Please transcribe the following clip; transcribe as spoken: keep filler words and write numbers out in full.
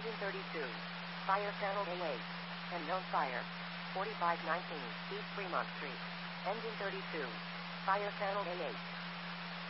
Engine thirty-two. Fire channel A eight. Unknown fire. forty-five nineteen East Fremont Street. Engine thirty-two. Fire channel A eight.